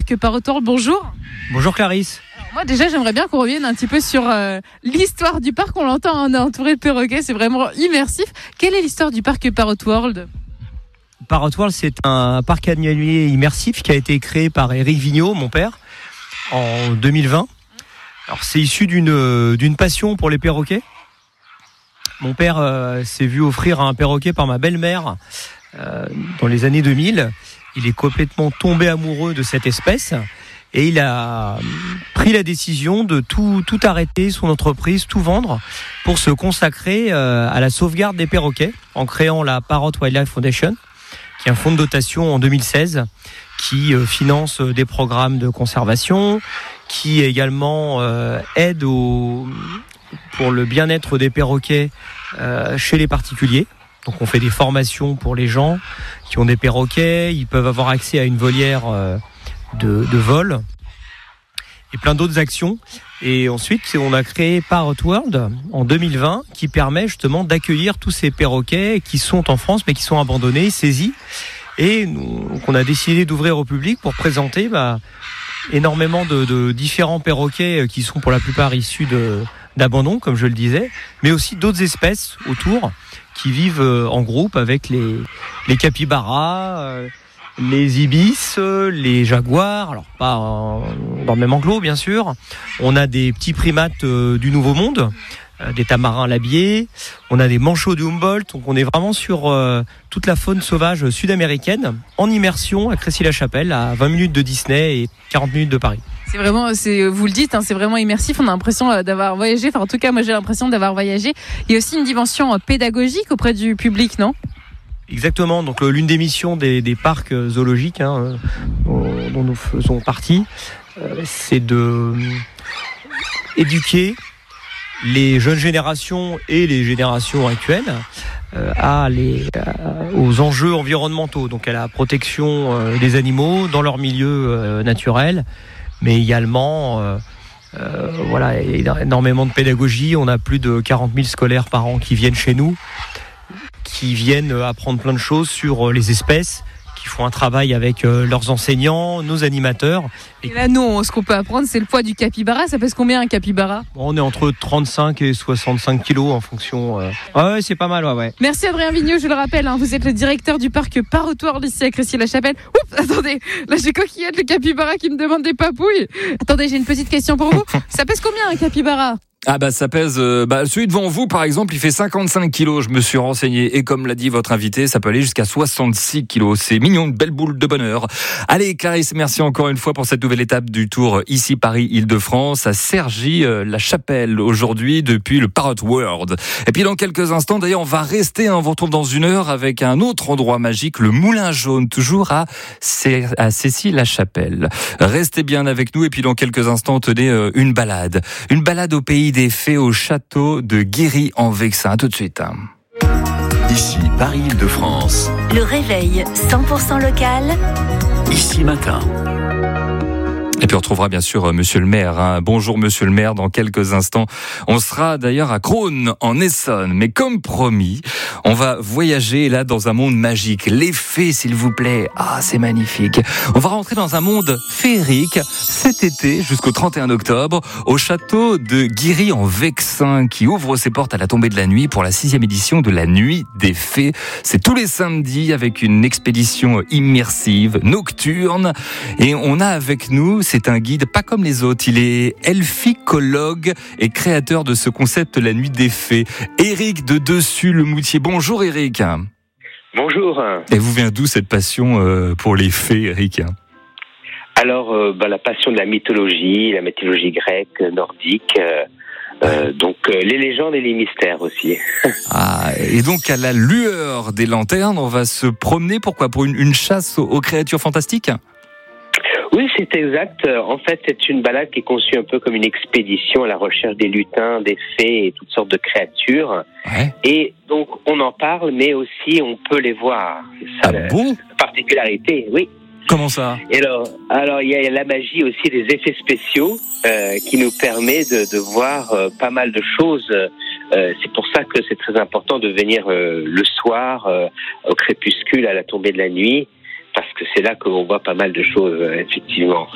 parc Parrot World. Bonjour. Bonjour Clarisse. Alors moi déjà j'aimerais bien qu'on revienne un petit peu sur l'histoire du parc. On l'entend, on est entouré de perroquets, c'est vraiment immersif. Quelle est l'histoire du parc Parrot World ? Parrot World, c'est un parc annuel immersif qui a été créé par Éric Vigneault, mon père, en 2020. Alors c'est issu d'une passion pour les perroquets. Mon père s'est vu offrir un perroquet par ma belle-mère dans les années 2000. Il est complètement tombé amoureux de cette espèce et il a pris la décision de tout arrêter, son entreprise, tout vendre pour se consacrer à la sauvegarde des perroquets en créant la Parrot Wildlife Foundation, qui est un fonds de dotation en 2016 qui finance des programmes de conservation, qui également aide pour le bien-être des perroquets chez les particuliers. Donc on fait des formations pour les gens qui ont des perroquets, ils peuvent avoir accès à une volière de vol et plein d'autres actions. Et ensuite, on a créé Parrot World en 2020 qui permet justement d'accueillir tous ces perroquets qui sont en France mais qui sont abandonnés, saisis. Et donc on a décidé d'ouvrir au public pour présenter énormément de différents perroquets qui sont pour la plupart issus d'abandon, comme je le disais, mais aussi d'autres espèces autour qui vivent en groupe avec les capybaras, les ibis, les jaguars, alors pas dans le même enclos bien sûr. On a des petits primates du Nouveau Monde, des tamarins labiés, on a des manchots de Humboldt, donc on est vraiment sur toute la faune sauvage sud-américaine en immersion à Crécy-la-Chapelle, à 20 minutes de Disney et 40 minutes de Paris. C'est vraiment, vous le dites, c'est vraiment immersif. On a l'impression d'avoir voyagé. Enfin, en tout cas, moi, j'ai l'impression d'avoir voyagé. Il y a aussi une dimension pédagogique auprès du public, non ? Exactement. Donc, l'une des missions des parcs zoologiques dont nous faisons partie, c'est de éduquer les jeunes générations et les générations actuelles aux enjeux environnementaux, donc à la protection des animaux dans leur milieu naturel, mais également énormément de pédagogie. On a plus de 40 000 scolaires par an qui viennent chez nous, qui viennent apprendre plein de choses sur les espèces, qui font un travail avec leurs enseignants, nos animateurs. Et là, nous, ce qu'on peut apprendre, c'est le poids du capybara. Ça pèse combien un capybara ? On est entre 35 et 65 kilos en fonction. Ouais, c'est pas mal, ouais. Merci Adrien Vigneault, je le rappelle, vous êtes le directeur du parc Parrot World ici à Crécy-la-Chapelle. Oups, attendez, là j'ai Coquillette, le capybara qui me demande des papouilles. Attendez, j'ai une petite question pour vous. Ça pèse combien un capybara ? Ça pèse, celui devant vous par exemple, il fait 55 kilos, je me suis renseigné, et comme l'a dit votre invité, ça peut aller jusqu'à 66 kilos, c'est mignon, une belle boule de bonheur. Allez Clarisse, merci encore une fois pour cette nouvelle étape du tour ici Paris-Île-de-France à Cergy-la-Chapelle aujourd'hui depuis le Parrot World. Et puis dans quelques instants, d'ailleurs on va rester, on vous retrouve dans une heure avec un autre endroit magique, le Moulin Jaune, toujours à Cécy-la-Chapelle. Restez bien avec nous et puis dans quelques instants, tenez une balade au pays des fées au château de Guéry-en-Vexin. Tout de suite. Ici, Paris-Île-de-France. Le réveil 100% local. Ici matin. Et puis on retrouvera bien sûr Monsieur le maire. Bonjour Monsieur le maire, dans quelques instants. On sera d'ailleurs à Crosne, en Essonne. Mais comme promis, on va voyager là dans un monde magique. Les fées, s'il vous plaît. C'est magnifique. On va rentrer dans un monde féerique cet été jusqu'au 31 octobre au château de Guéry-en-Vexin qui ouvre ses portes à la tombée de la nuit pour la 6e édition de la Nuit des Fées. C'est tous les samedis avec une expédition immersive, nocturne. Et on a avec nous, c'est un guide pas comme les autres, il est elficologue et créateur de ce concept La Nuit des Fées. Éric de Dessus-le-Moutier. Bonjour Éric. Bonjour. Et vous vient d'où cette passion pour les fées, Éric ? Alors, la passion de la mythologie grecque, nordique, donc les légendes et les mystères aussi. Et donc à la lueur des lanternes, on va se promener, pourquoi ? Pour une chasse aux créatures fantastiques ? Oui, c'est exact. En fait, c'est une balade qui est conçue un peu comme une expédition à la recherche des lutins, des fées et toutes sortes de créatures. Ouais. Et donc, on en parle, mais aussi on peut les voir. C'est ça la particularité, oui. Comment ça ? Et alors, il y a la magie aussi des effets spéciaux qui nous permet de voir pas mal de choses. C'est pour ça que c'est très important de venir le soir, au crépuscule, à la tombée de la nuit, parce que c'est là qu'on voit pas mal de choses, effectivement.